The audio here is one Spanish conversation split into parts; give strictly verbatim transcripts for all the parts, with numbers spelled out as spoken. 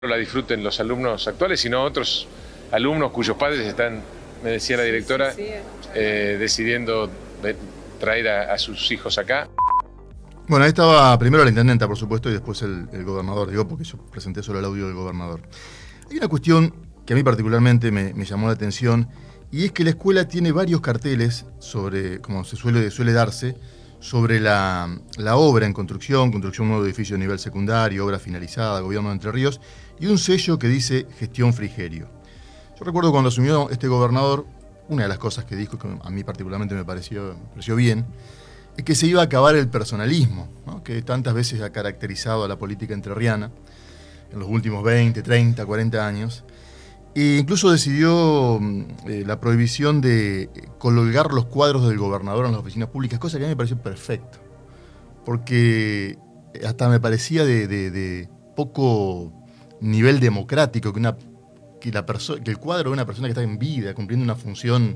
la disfruten los alumnos actuales, sino otros alumnos cuyos padres están, me decía la directora, sí, sí, sí. Eh, decidiendo de traer a, a sus hijos acá. Bueno, ahí estaba primero la intendenta, por supuesto, y después el, el gobernador, digo, porque yo presenté solo el audio del gobernador. Hay una cuestión que a mí particularmente me, me llamó la atención, y es que la escuela tiene varios carteles sobre, como se suele, suele darse, sobre la, la obra en construcción, construcción de un nuevo edificio a nivel secundario, obra finalizada, gobierno de Entre Ríos, y un sello que dice gestión Frigerio. Yo recuerdo cuando asumió este gobernador, una de las cosas que dijo, que a mí particularmente me pareció, me pareció bien, es que se iba a acabar el personalismo, ¿no?, que tantas veces ha caracterizado a la política entrerriana en los últimos veinte, treinta, cuarenta años. E incluso decidió eh, la prohibición de colgar los cuadros del gobernador en las oficinas públicas, cosa que a mí me pareció perfecto, porque hasta me parecía de, de, de poco nivel democrático que, una, que, la perso- que el cuadro de una persona que está en vida, cumpliendo una función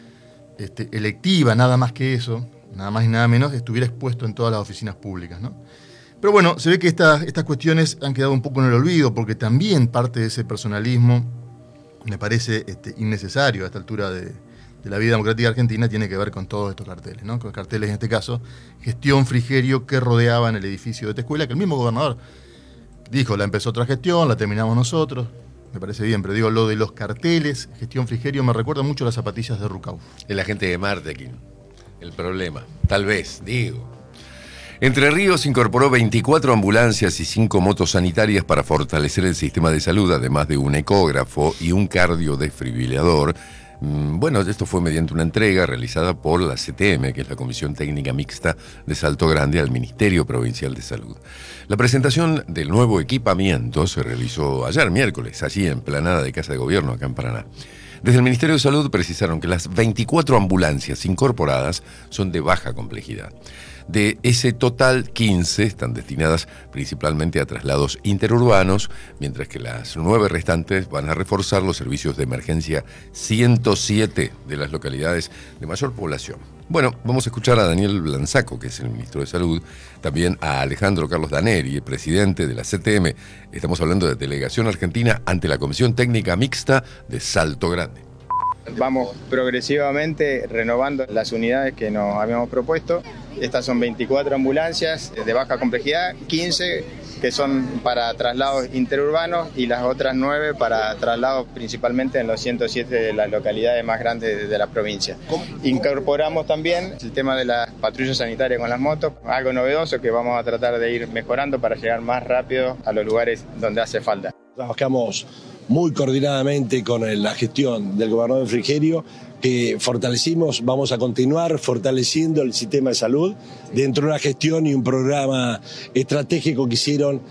este, electiva, nada más que eso, nada más y nada menos, estuviera expuesto en todas las oficinas públicas, ¿no? Pero bueno, se ve que esta, estas cuestiones han quedado un poco en el olvido, porque también parte de ese personalismo me parece este, innecesario a esta altura de, de la vida democrática argentina, tiene que ver con todos estos carteles, ¿no? Con carteles, en este caso, gestión Frigerio, que rodeaban el edificio de esta escuela, que el mismo gobernador dijo, la empezó otra gestión, la terminamos nosotros, me parece bien, pero digo, lo de los carteles, gestión Frigerio, me recuerda mucho a las zapatillas de Rucau. Es la gente de Martequín, el problema, tal vez, digo. Entre Ríos incorporó veinticuatro ambulancias y cinco motos sanitarias para fortalecer el sistema de salud, además de un ecógrafo y un cardiodesfibrilador. Bueno, esto fue mediante una entrega realizada por la C T M, que es la Comisión Técnica Mixta de Salto Grande, al Ministerio Provincial de Salud. La presentación del nuevo equipamiento se realizó ayer, miércoles, allí en Planada de Casa de Gobierno, acá en Paraná. Desde el Ministerio de Salud precisaron que las veinticuatro ambulancias incorporadas son de baja complejidad. De ese total, quince están destinadas principalmente a traslados interurbanos, mientras que las nueve restantes van a reforzar los servicios de emergencia ciento siete de las localidades de mayor población. Bueno, vamos a escuchar a Daniel Blanzaco, que es el ministro de Salud, también a Alejandro Carlos Daneri, el presidente de la C T M. Estamos hablando de delegación argentina ante la Comisión Técnica Mixta de Salto Grande. Vamos progresivamente renovando las unidades que nos habíamos propuesto. Estas son veinticuatro ambulancias de baja complejidad, quince que son para traslados interurbanos y las otras nueve para traslados principalmente en los ciento siete de las localidades más grandes de la provincia. Incorporamos también el tema de las patrullas sanitarias con las motos, algo novedoso que vamos a tratar de ir mejorando para llegar más rápido a los lugares donde hace falta. Trabajamos muy coordinadamente con la gestión del gobernador Frigerio, que fortalecimos, vamos a continuar fortaleciendo el sistema de salud dentro de una gestión y un programa estratégico que hicieron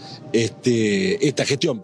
este, esta gestión.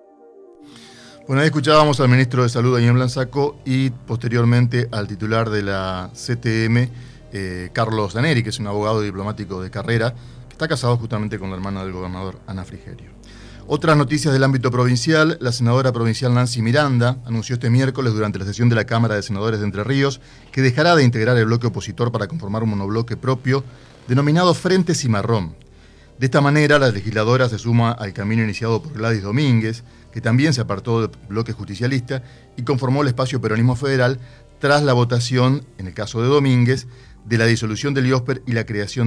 Bueno, ahí escuchábamos al ministro de Salud, Daniel Blanzaco, y posteriormente al titular de la C T M, eh, Carlos Daneri, que es un abogado diplomático de carrera, que está casado justamente con la hermana del gobernador, Ana Frigerio. Otras noticias del ámbito provincial. La senadora provincial Nancy Miranda anunció este miércoles durante la sesión de la Cámara de Senadores de Entre Ríos que dejará de integrar el bloque opositor para conformar un monobloque propio denominado Frente Cimarrón. De esta manera, la legisladora se suma al camino iniciado por Gladys Domínguez, que también se apartó del bloque justicialista y conformó el espacio Peronismo Federal tras la votación, en el caso de Domínguez, de la disolución del IOSPER y la creación